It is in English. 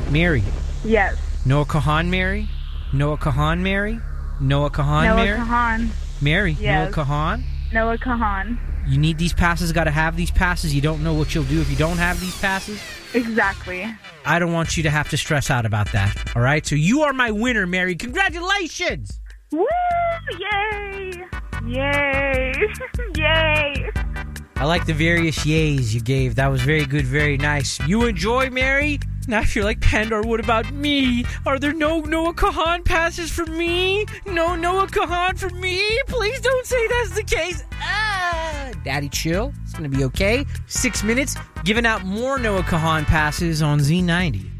Mary. Yes. Noah Kahan, Mary? Noah Kahan, Mary? Noah Kahan, Mary? Noah Kahan. Mary, Yes. Noah Kahan? Noah Kahan. You need these passes, got to have these passes. You don't know what you'll do if you don't have these passes. Exactly. I don't want you to have to stress out about that, all right? So you are my winner, Mary. Congratulations! Woo! Yay! Yay! Yay! I like the various yays you gave. That was very good, very nice. You enjoy, Mary? Now if you're like, Pandar, what about me? Are there no Noah Kahan passes for me? No Noah Kahan for me? Please don't say that's the case. Daddy, chill. It's going to be okay. 6 minutes, giving out more Noah Kahan passes on Z90.